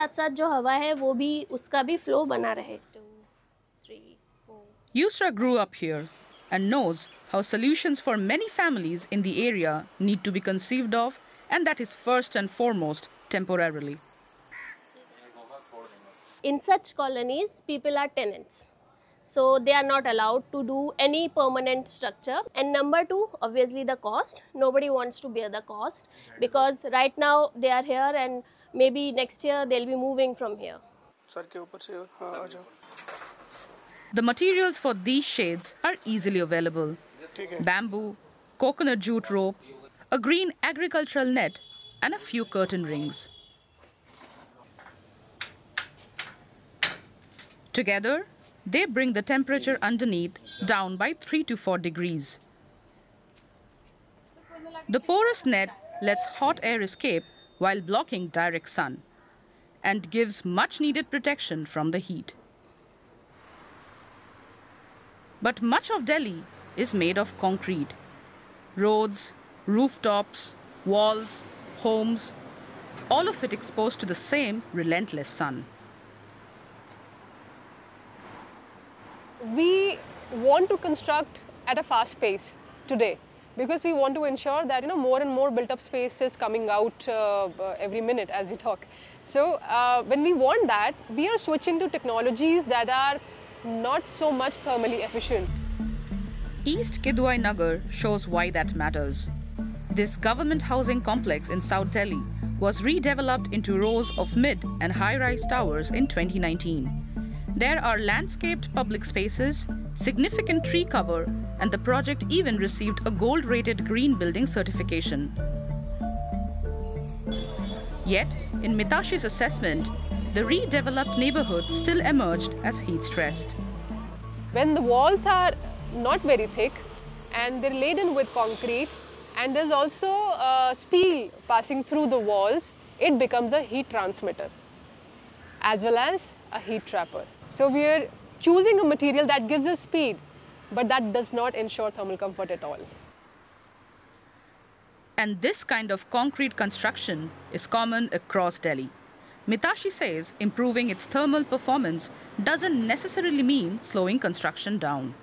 साथ साथ जो हवा है वो भी उसका भी फ्लो बना रहे. 2, 3, 4. Yusra grew up here and knows how solutions for many families in the area need to be conceived of, and that is first and foremost temporarily. In such colonies, people are tenants. So they are not allowed to do any permanent structure. And number two, obviously the cost. Nobody wants to bear the cost because right now they are here and maybe next year they'll be moving from here. The materials for these shades are easily available. Bamboo, coconut jute rope, a green agricultural net, and a few curtain rings. Together, they bring the temperature underneath down by 3 to 4 degrees. The porous net lets hot air escape while blocking direct sun and gives much needed protection from the heat. But much of Delhi is made of concrete. Roads, rooftops, walls, homes, all of it exposed to the same relentless sun. We want to construct at a fast pace today because we want to ensure that more and more built up space is coming out every minute as we talk. So when we want that, we are switching to technologies that are not so much thermally efficient. East Kidwai Nagar shows why that matters. This government housing complex in South Delhi was redeveloped into rows of mid and high-rise towers in 2019. There are landscaped public spaces, significant tree cover, and the project even received a gold-rated green building certification. Yet, in Mitashi's assessment, the redeveloped neighborhood still emerged as heat-stressed. When the walls are not very thick and they're laden with concrete and there's also steel passing through the walls, it becomes a heat transmitter as well as a heat trapper. So we are choosing a material that gives us speed, but that does not ensure thermal comfort at all. And this kind of concrete construction is common across Delhi. Mitashi says improving its thermal performance doesn't necessarily mean slowing construction down.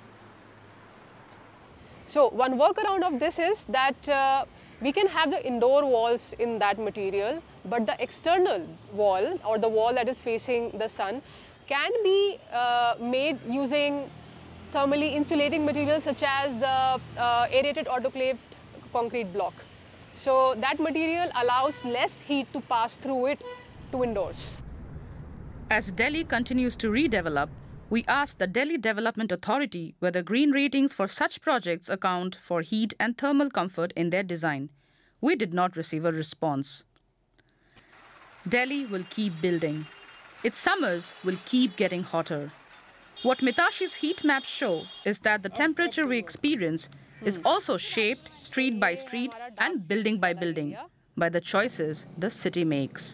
So one workaround of this is that we can have the indoor walls in that material, but the external wall or the wall that is facing the sun can be made using thermally insulating materials such as the aerated autoclaved concrete block. So that material allows less heat to pass through it to indoors. As Delhi continues to redevelop, we asked the Delhi Development Authority whether green ratings for such projects account for heat and thermal comfort in their design. We did not receive a response. Delhi will keep building. Its summers will keep getting hotter. What Mitashi's heat maps show is that the temperature we experience is also shaped street by street and building by building by the choices the city makes.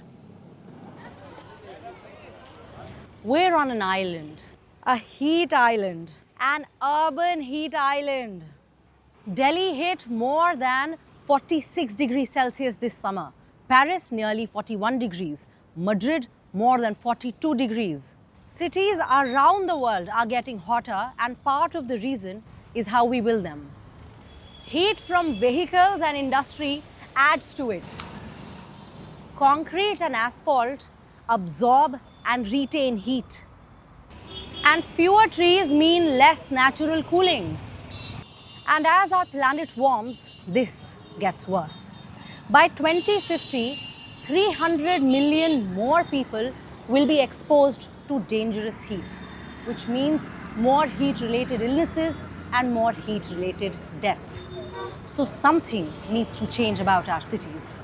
We're on an island, a heat island, an urban heat island. Delhi hit more than 46 degrees Celsius this summer. Paris nearly 41 degrees. Madrid more than 42 degrees. Cities around the world are getting hotter, and part of the reason is how we build them. Heat from vehicles and industry adds to it. Concrete and asphalt absorb and retain heat. And fewer trees mean less natural cooling. And as our planet warms, this gets worse. By 2050, 300 million more people will be exposed to dangerous heat, which means more heat-related illnesses and more heat-related deaths. So something needs to change about our cities.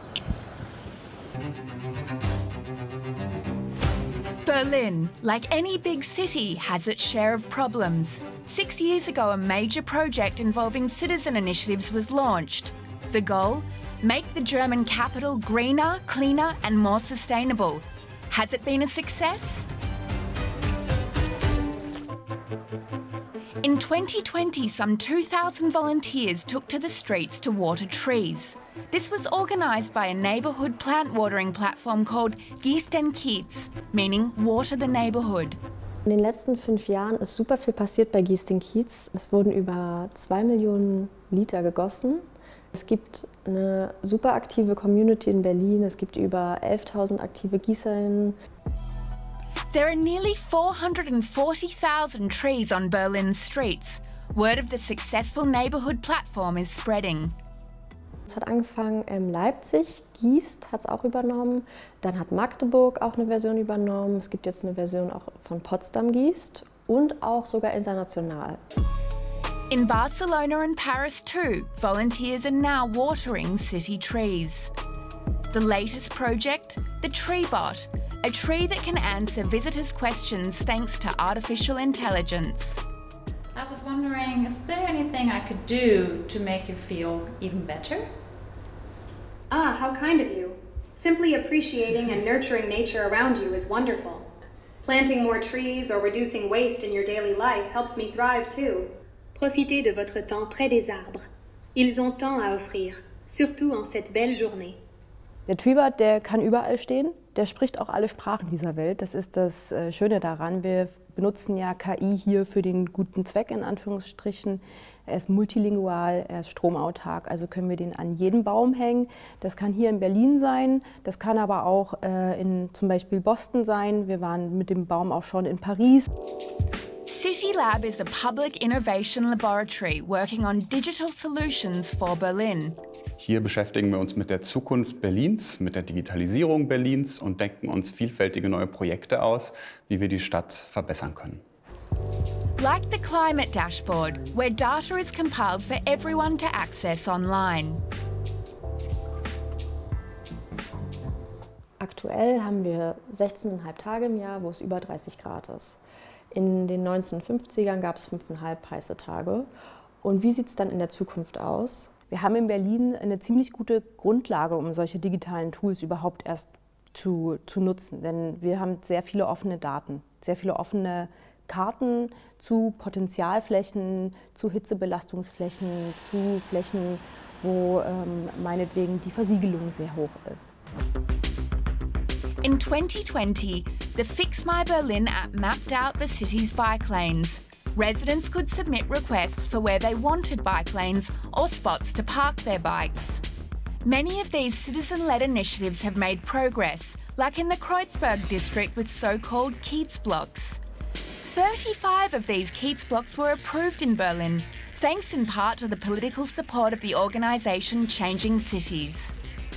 Berlin, like any big city, has its share of problems. 6 years ago, a major project involving citizen initiatives was launched. The goal? Make the German capital greener, cleaner and more sustainable. Has it been a success? In 2020, some 2,000 volunteers took to the streets to water trees. This was organised by a neighbourhood plant watering platform called Gieß den Kiez, meaning water the neighbourhood. In den letzten 5 Jahren ist super viel passiert bei Gieß den Kiez. Es wurden über 2 Millionen Liter gegossen. Es gibt eine super aktive Community in Berlin. Es gibt über 11.000 aktive GießerInnen. There are nearly 440,000 trees on Berlin's streets. Word of the successful neighbourhood platform is spreading. Es hat angefangen in Leipzig, Gießt hat es auch übernommen. Dann hat Magdeburg auch eine Version übernommen. Es gibt jetzt eine Version auch von Potsdam Gießt und auch sogar international. In Barcelona and Paris too, volunteers are now watering city trees. The latest project, the TreeBot, a tree that can answer visitors' questions thanks to artificial intelligence. I was wondering, is there anything I could do to make you feel even better? Ah, how kind of you. Simply appreciating and nurturing nature around you is wonderful. Planting more trees or reducing waste in your daily life helps me thrive too. Profitez de votre temps près des arbres. Ils ont tant à offrir, surtout en cette belle journée. Der TreeBot, der kann überall stehen, der spricht auch alle Sprachen dieser Welt. Das ist das Schöne daran. Wir benutzen ja KI hier für den guten Zweck, in Anführungsstrichen. Er ist multilingual, er ist stromautark, also können wir den an jeden Baum hängen. Das kann hier in Berlin sein, das kann aber auch in zum Beispiel Boston sein. Wir waren mit dem Baum auch schon in Paris. CityLab is a public innovation laboratory working on digital solutions for Berlin. Hier beschäftigen wir uns mit der Zukunft Berlins, mit der Digitalisierung Berlins und denken uns vielfältige neue Projekte aus, wie wir die Stadt verbessern können. Like the climate dashboard, where data is compiled for everyone to access online. Aktuell haben wir 16,5 Tage im Jahr, wo es über 30 Grad ist. In den 1950ern gab es 5,5 heiße Tage. Und wie sieht es dann in der Zukunft aus? Wir haben in Berlin eine ziemlich gute Grundlage, um solche digitalen Tools überhaupt erst zu nutzen. Denn wir haben sehr viele offene Daten, sehr viele offene Karten zu Potenzialflächen, zu Hitzebelastungsflächen, zu Flächen, wo meinetwegen die Versiegelung sehr hoch ist. In 2020, the Fix My Berlin app mapped out the city's bike lanes. Residents could submit requests for where they wanted bike lanes or spots to park their bikes. Many of these citizen-led initiatives have made progress, like in the Kreuzberg district with so-called Kiez blocks. 35 of these Kiez blocks were approved in Berlin, thanks in part to the political support of the organisation Changing Cities.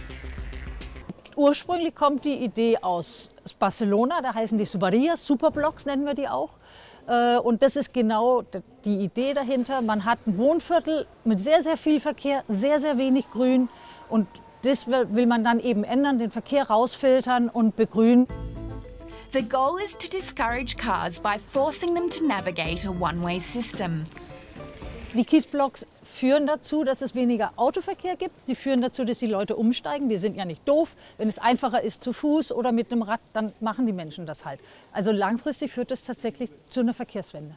Ursprünglich kommt die Idee aus Barcelona, da heißen die Subarías, Superblocks nennen wir die auch. Und das ist genau die Idee dahinter. Man hat ein Wohnviertel mit sehr, sehr viel Verkehr, sehr, sehr wenig Grün. Und das will man dann eben ändern, den Verkehr rausfiltern und begrünen. The goal is to discourage cars by forcing them to navigate a one-way system. Die Kiezblocks führen dazu, dass es weniger Autoverkehr gibt. Die führen dazu, dass die Leute umsteigen. Die sind ja nicht doof. Wenn es einfacher ist zu Fuß oder mit einem Rad, dann machen die Menschen das halt. Also langfristig führt das tatsächlich zu einer Verkehrswende.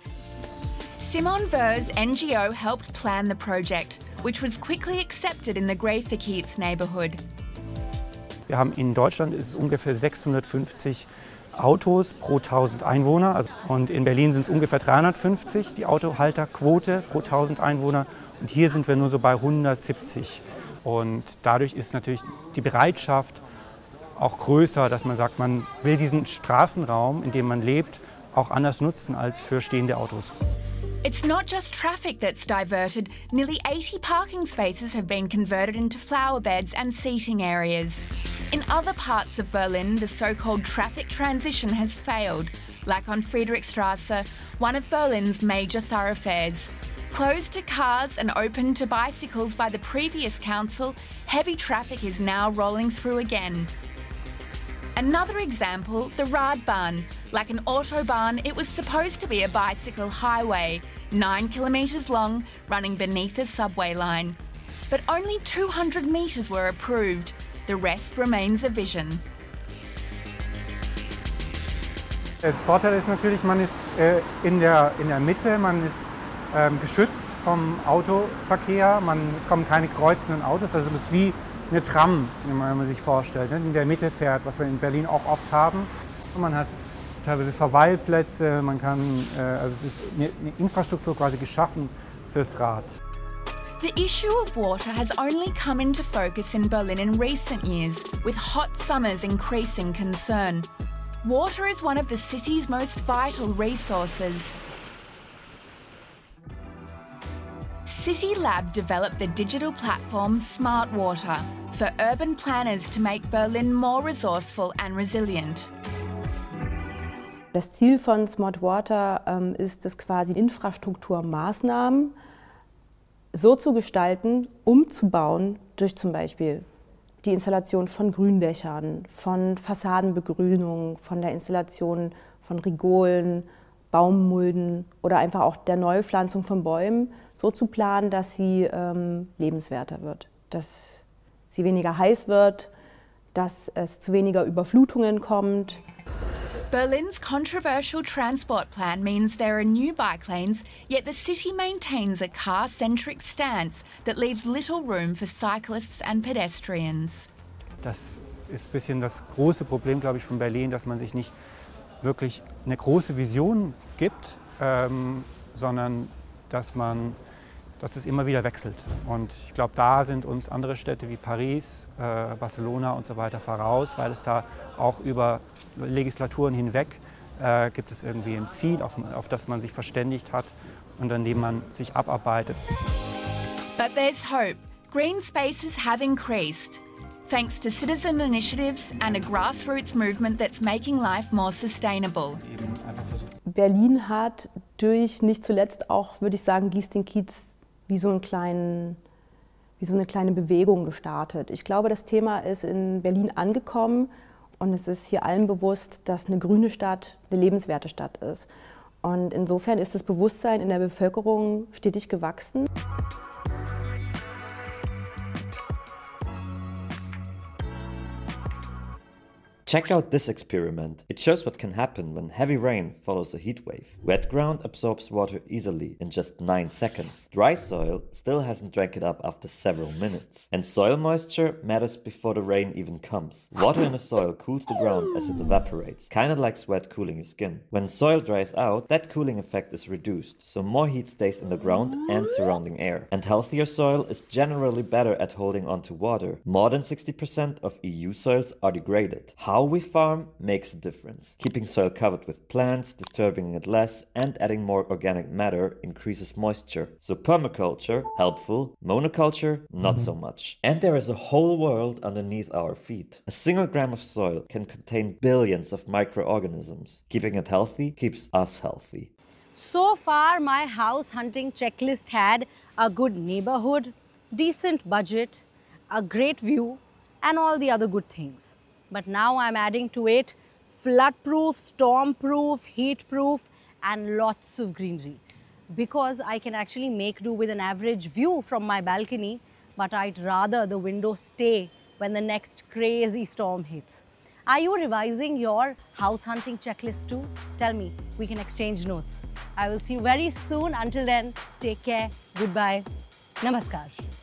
Simon Ver's NGO helped plan the project, which was quickly accepted in the Gräfe-Kiez neighbourhood. Wir haben in Deutschland ist ungefähr 650 Autos pro 1000 Einwohner. Und in Berlin sind es ungefähr 350, die Autohalterquote pro 1000 Einwohner. Und hier sind wir nur so bei 170. Und dadurch ist natürlich die Bereitschaft auch größer, dass man sagt, man will diesen Straßenraum, in dem man lebt, auch anders nutzen als für stehende Autos. It's not just traffic that's diverted. Nearly 80 parking spaces have been converted into flower beds and seating areas. In other parts of Berlin, the so-called traffic transition has failed, like on Friedrichstraße, one of Berlin's major thoroughfares. Closed to cars and open to bicycles by the previous council, heavy traffic is now rolling through again. Another example, the Radbahn. Like an autobahn, it was supposed to be a bicycle highway, 9 kilometres long, running beneath a subway line. But only 200 metres were approved. The rest remains a vision. Der Vorteil ist natürlich, man ist in der Mitte, man ist geschützt vom Autoverkehr, es kommen keine kreuzenden Autos, also es ist wie eine Tram, wenn man sich vorstellt, in der Mitte fährt, was wir in Berlin auch oft haben. Und man hat teilweise Verweilplätze, also es ist eine Infrastruktur quasi geschaffen fürs Rad. The issue of water has only come into focus in Berlin in recent years, with hot summers increasing concern. Water is one of the city's most vital resources. City Lab developed the digital platform Smart Water for urban planners to make Berlin more resourceful and resilient. Das Ziel von Smart Water ist es quasi, Infrastrukturmaßnahmen so zu gestalten, umzubauen durch zum Beispiel die Installation von Gründächern, von Fassadenbegrünung, von der Installation von Rigolen, Baummulden oder einfach auch der Neupflanzung von Bäumen so zu planen, dass sie lebenswerter wird, dass sie weniger heiß wird, dass es zu weniger Überflutungen kommt. Berlin's controversial transport plan means there are new bike lanes, yet the city maintains a car-centric stance that leaves little room for cyclists and pedestrians. Das ist ein bisschen das große Problem, glaube ich, von Berlin, dass man sich nicht wirklich eine große Vision gibt, sondern dass es immer wieder wechselt. Und ich glaube, da sind uns andere Städte wie Paris, Barcelona und so weiter voraus, weil es da auch über Legislaturen hinweg gibt es irgendwie ein Ziel, auf das man sich verständigt hat und an dem man sich abarbeitet. But there's hope. Green spaces have increased, thanks to citizen initiatives and a grassroots movement that's making life more sustainable. Berlin hat durch nicht zuletzt auch, würde ich sagen, Giesting-Kiez wie so eine kleine Bewegung gestartet. Ich glaube, das Thema ist in Berlin angekommen und es ist hier allen bewusst, dass eine grüne Stadt eine lebenswerte Stadt ist. Und insofern ist das Bewusstsein in der Bevölkerung stetig gewachsen. Check out this experiment. It shows what can happen when heavy rain follows a heat wave. Wet ground absorbs water easily in just 9 seconds. Dry soil still hasn't drank it up after several minutes. And soil moisture matters before the rain even comes. Water in a soil cools the ground as it evaporates, kinda like sweat cooling your skin. When soil dries out, that cooling effect is reduced, so more heat stays in the ground and surrounding air. And healthier soil is generally better at holding on to water. More than 60% of EU soils are degraded. How we farm makes a difference. Keeping soil covered with plants, disturbing it less, and adding more organic matter increases moisture. So permaculture, helpful, monoculture, not so much. And there is a whole world underneath our feet. A single gram of soil can contain billions of microorganisms. Keeping it healthy keeps us healthy. So far, my house hunting checklist had a good neighborhood, decent budget, a great view, and all the other good things. But now I'm adding to it flood-proof, storm-proof, heat-proof, and lots of greenery. Because I can actually make do with an average view from my balcony, but I'd rather the window stay when the next crazy storm hits. Are you revising your house hunting checklist too? Tell me, we can exchange notes. I will see you very soon. Until then, take care, goodbye, namaskar.